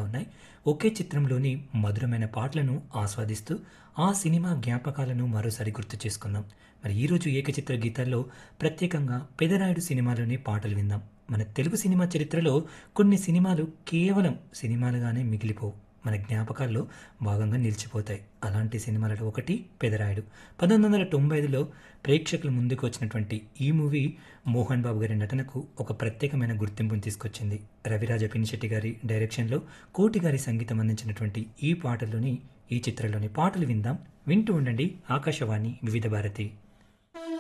అద్భుతంగా ఉన్నాయి. ఒకే చిత్రంలోని మధురమైన పాటలను ఆస్వాదిస్తూ ఆ సినిమా జ్ఞాపకాలను మరోసారి గుర్తు చేసుకుందాం. మరి ఈరోజు ఏకచిత్ర గీతాల్లో ప్రత్యేకంగా పెదరాయుడు సినిమాలోని పాటలు విందాం. మన తెలుగు సినిమా చరిత్రలో కొన్ని సినిమాలు కేవలం సినిమాలుగానే మిగిలిపోవు, మన జ్ఞాపకాల్లో భాగంగా నిలిచిపోతాయి. అలాంటి సినిమాలలో ఒకటి పెదరాయుడు. 1995లో ప్రేక్షకుల ముందుకు వచ్చినటువంటి ఈ మూవీ మోహన్ బాబు గారి నటనకు ఒక ప్రత్యేకమైన గుర్తింపును తీసుకొచ్చింది. రవిరాజ పినిశెట్టి గారి డైరెక్షన్లో కోటి గారి సంగీతం అందించినటువంటి ఈ చిత్రంలోని పాటలు విందాం. వింటూ ఉండండి ఆకాశవాణి వివిధ భారతి.